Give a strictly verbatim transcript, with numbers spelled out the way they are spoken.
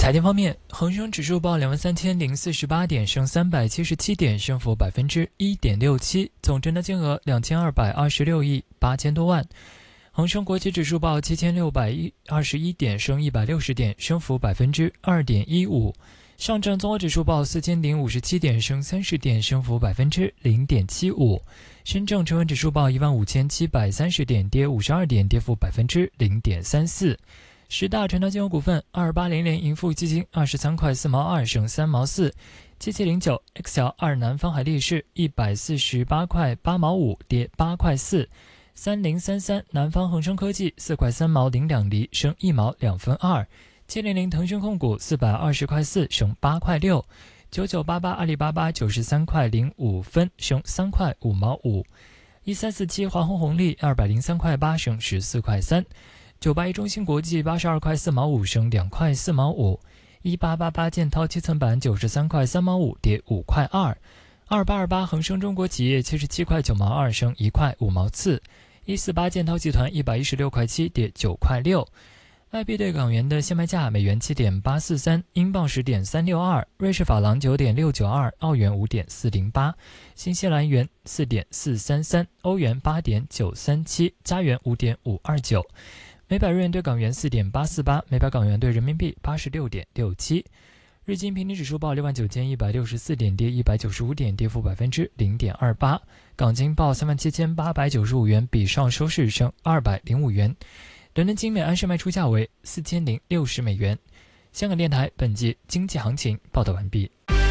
财经方面，恒生指数报两万三千零四十八点，升三百七十七点，升幅百分之一点六七，总成交金额两千二百二十六亿八千多万。恒生国际指数报七千六百二十一点，升一百六十点，升幅百分之二点一五。上证综合指数报四千零五十七点，升三十点，升幅百分之零点七五。深证成分指数报一万五千七百三十点，跌五十二点，跌幅百分之零点三四。十大成交金额股份：二八零零盈富基金二十三块四毛二，升三毛四；七七零九 X L 二南方海力士一百四十八块八毛五，跌八块四；三零三三南方恒生科技四块三毛零两厘，升一毛两分二；七零零腾讯控股四百二十块四，升八块六；九九八八阿里巴巴九十三块零五分，升三块五毛五；一三四七华虹红利二百零三块八，升十四块三。九八一中芯国际八十二块四毛五，升两块四毛五；一八八八建滔基层板九十三块三毛五，跌五块二；二八二八恒生中国企业七十七块九毛二，升一块五毛四；一四八建滔集团一百一十六块七，跌九块六。外币对港元的现卖价：美元七点八四三，英镑十点三六二，瑞士法郎九点六九二，澳元五点四零八，新西兰元四点四三三，欧元八点九三七，加元五点五二九。每百日元对港元 四点八四八，每百港元对人民币 八十六点六七。日经平均指数报六万九千一百六十四点，跌一百九十五点，跌幅百分之零点二八。港金报三万七千八百九十五元，比上收市升二百零五元。伦敦金每安士卖出价为四千零六十美元。香港电台本季经济行情报道完毕。